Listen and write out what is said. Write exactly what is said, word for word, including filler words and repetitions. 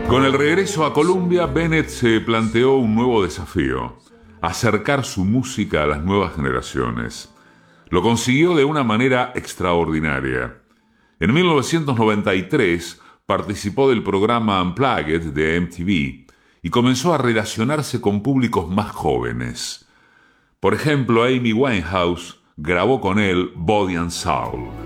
Con el regreso a Columbia, Bennett se planteó un nuevo desafío: acercar su música a las nuevas generaciones. Lo consiguió de una manera extraordinaria. En mil novecientos noventa y tres participó del programa Unplugged de M T V y comenzó a relacionarse con públicos más jóvenes. Por ejemplo, Amy Winehouse grabó con él Body and Soul.